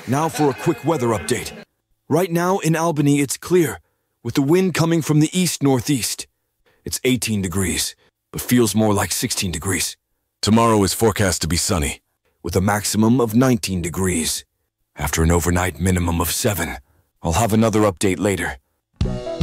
Now for a quick weather update. Right now in Albany, it's clear, with the wind coming from the east-northeast. It's 18 degrees, but feels more like 16 degrees. Tomorrow is forecast to be sunny, with a maximum of 19 degrees. After an overnight minimum of 7. I'll have another update later.